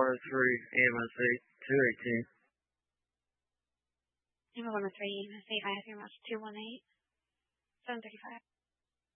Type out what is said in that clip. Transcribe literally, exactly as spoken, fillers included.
one oh three A M S eight, two eighteen. Lima one oh three A M S eight, I have your match two one eight, seven thirty-five.